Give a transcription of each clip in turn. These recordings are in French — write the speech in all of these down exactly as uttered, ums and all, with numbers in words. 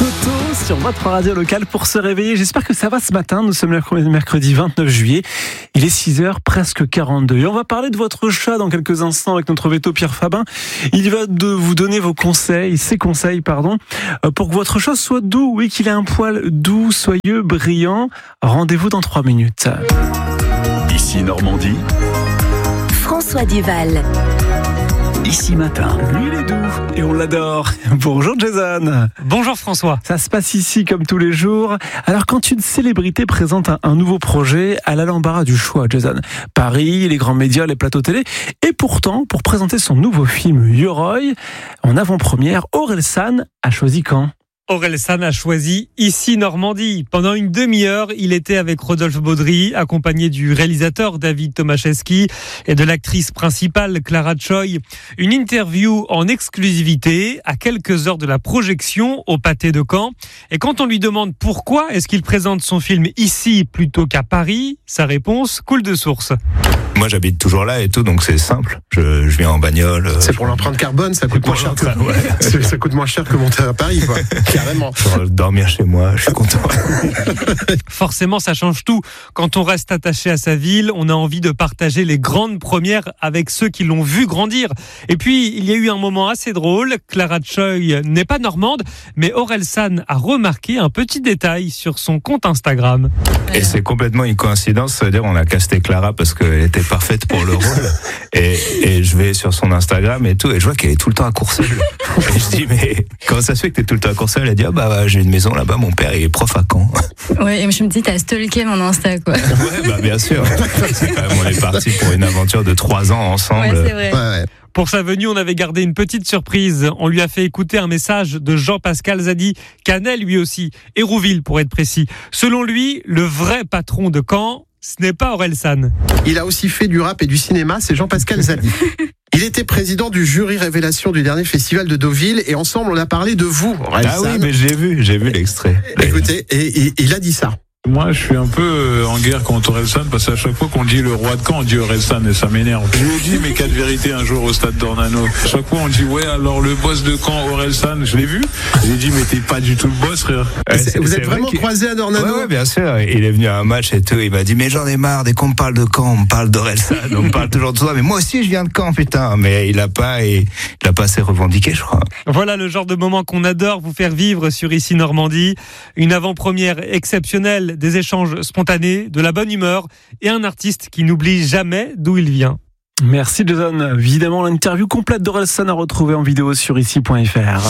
Toto sur votre radio locale pour se réveiller. J'espère que ça va ce matin. Nous sommes le mercredi vingt-neuf juillet. Il est six heures, presque quarante-deux. Et on va parler de votre chat dans quelques instants avec notre veto Pierre Fabin. Il va de vous donner vos conseils, ses conseils, pardon, pour que votre chat soit doux. Oui, qu'il ait un poil doux, soyeux, brillant. Rendez-vous dans trois minutes. Ici Normandie. François Duval. Ici Matin. Lui, il est doux et on l'adore. Bonjour Jason. Bonjour François. Ça se passe ici comme tous les jours. Alors quand une célébrité présente un, un nouveau projet, elle a l'embarras du choix, Jason. Paris, les grands médias, les plateaux télé. Et pourtant, pour présenter son nouveau film Yoroi, en avant-première, Orelsan a choisi quand ? Orelsan a choisi Ici Normandie. Pendant une demi-heure, il était avec Rodolphe Baudry, accompagné du réalisateur David Tomaszewski et de l'actrice principale Clara Choi. Une interview en exclusivité à quelques heures de la projection au Pâté de Caen. Et quand on lui demande pourquoi est-ce qu'il présente son film ici plutôt qu'à Paris, sa réponse coule de source. Moi, j'habite toujours là et tout, donc c'est simple. Je, je viens en bagnole. C'est pour l'empreinte carbone, ça coûte moins cher que, ouais. ça, ça coûte moins cher que monter à Paris, quoi. Carrément. Pour dormir chez moi, je suis content. Forcément, ça change tout. Quand on reste attaché à sa ville, on a envie de partager les grandes premières avec ceux qui l'ont vu grandir. Et puis, il y a eu un moment assez drôle. Clara Choi n'est pas normande, mais Orelsan a remarqué un petit détail sur son compte Instagram. Et c'est complètement une coïncidence, ça veut dire on a casté Clara parce qu'elle était parfaite pour le rôle. Et, et je vais sur son Instagram et tout, et je vois qu'elle est tout le temps à Courcelles. Et je dis, mais comment ça se fait que t'es tout le temps à Courcelles ? Elle dit, ah bah, bah j'ai une maison là-bas, mon père il est prof à Caen. Ouais, et je me dis, t'as stalké mon Insta, quoi. Ouais, bah bien sûr. C'est quand même, on est parti pour une aventure de trois ans ensemble. Ouais, c'est vrai. Ouais, ouais. Pour sa venue, on avait gardé une petite surprise. On lui a fait écouter un message de Jean-Pascal Zadi, Canet lui aussi, Hérouville pour être précis. Selon lui, le vrai patron de Caen, ce n'est pas Orelsan. Il a aussi fait du rap et du cinéma, c'est Jean-Pascal Zadi. Il était président du jury révélation du dernier festival de Deauville et ensemble on a parlé de vous, Orelsan. Ah oui, mais j'ai vu, j'ai vu l'extrait. Écoutez, et, et il a dit ça. Moi, je suis un peu en guerre contre Orelsan parce qu'à chaque fois qu'on dit le roi de Caen, on dit Orelsan et ça m'énerve. Je lui ai dit mes quatre vérités un jour au stade d'Ornano. À chaque fois, on dit ouais, alors le boss de Caen, Orelsan, je l'ai vu. J'ai dit mais t'es pas du tout le boss, frère. Ouais, c'est, vous êtes vraiment croisé à Dornano ? Ouais, ouais, bien sûr. Il est venu à un match et tout. Il m'a dit mais j'en ai marre dès qu'on me parle de Caen, on me parle d'Orelsan, on me parle toujours de ça. Mais moi aussi, je viens de Caen, putain. Mais il a pas, et il a pas assez revendiqué, je crois. Voilà le genre de moment qu'on adore vous faire vivre sur Ici Normandie. Une avant-première exceptionnelle, des échanges spontané, de la bonne humeur et un artiste qui n'oublie jamais d'où il vient. Merci Jason. Évidemment, l'interview complète d'Orelsan à retrouver en vidéo sur ici point f r.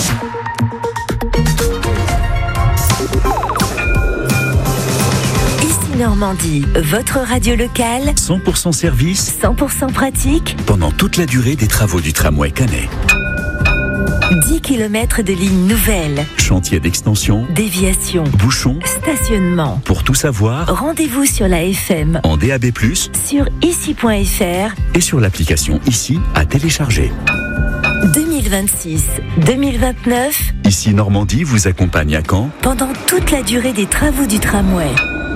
Ici Normandie, votre radio locale, cent pour cent service cent pour cent pratique, pendant toute la durée des travaux du tramway Canet. dix kilomètres de lignes nouvelles, Chantier d'extension, déviation, bouchons. stationnement. Pour tout savoir, Rendez-vous sur la F M, en D A B plus, sur ici point f r. et sur l'application Ici à télécharger. deux mille vingt-six deux mille vingt-neuf, Ici Normandie vous accompagne à Caen. pendant toute la durée des travaux du tramway.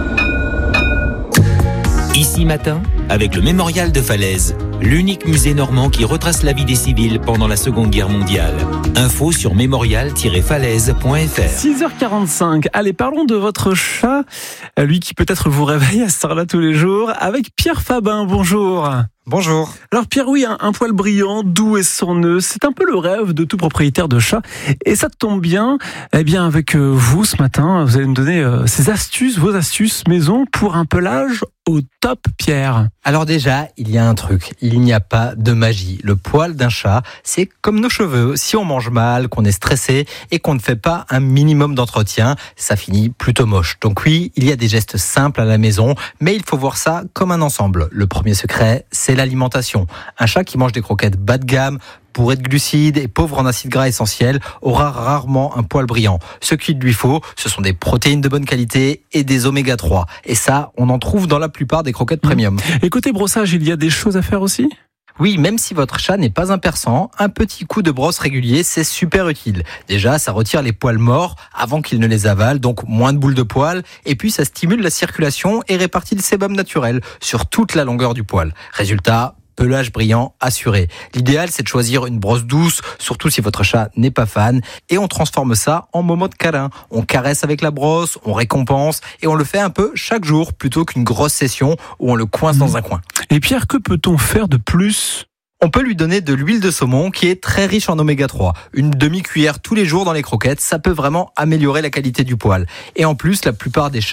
Ici Matin, avec le Mémorial de Falaise, l'unique musée normand qui retrace la vie des civils pendant la Seconde Guerre mondiale. Info sur mémorial tiret falaise point f r. six heures quarante-cinq. Allez, parlons de votre chat, lui qui peut-être vous réveille à cette heure-là tous les jours, avec Pierre Fabin. Bonjour. Bonjour. Alors Pierre, oui, un, un poil brillant, doux et sorneux, c'est un peu le rêve de tout propriétaire de chat. Et ça tombe bien, eh bien avec euh, vous ce matin, vous allez me donner euh, ces astuces, vos astuces maison pour un pelage au top, Pierre. Alors déjà, il y a un truc, il n'y a pas de magie. Le poil d'un chat, c'est comme nos cheveux. Si on mange mal, qu'on est stressé et qu'on ne fait pas un minimum d'entretien, ça finit plutôt moche. Donc oui, il y a des gestes simples à la maison, mais il faut voir ça comme un ensemble. Le premier secret, c'est l'alimentation. Un chat qui mange des croquettes bas de gamme, bourré de glucides et pauvre en acides gras essentiels, aura rarement un poil brillant. Ce qu'il lui faut, ce sont des protéines de bonne qualité et des oméga trois. Et ça, on en trouve dans la plupart des croquettes premium. Et côté brossage, il y a des choses à faire aussi ? Oui, même si votre chat n'est pas un persan, un petit coup de brosse régulier, c'est super utile. Déjà, ça retire les poils morts avant qu'il ne les avale, donc moins de boules de poils. Et puis, ça stimule la circulation et répartit le sébum naturel sur toute la longueur du poil. Résultat, pelage brillant assuré. L'idéal, c'est de choisir une brosse douce, surtout si votre chat n'est pas fan. Et on transforme ça en moment de câlin. On caresse avec la brosse, on récompense et on le fait un peu chaque jour plutôt qu'une grosse session où on le coince dans un coin. Et Pierre, que peut-on faire de plus ? On peut lui donner de l'huile de saumon qui est très riche en oméga trois. Une demi-cuillère tous les jours dans les croquettes, ça peut vraiment améliorer la qualité du poil. Et en plus, la plupart des chats